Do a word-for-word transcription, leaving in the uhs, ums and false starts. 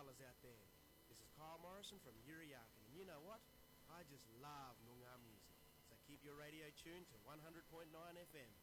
fellas out there. This is Carl Morrison from Yuriakin, and you know what? I just love Noongar music. So keep your radio tuned to one hundred point nine F M.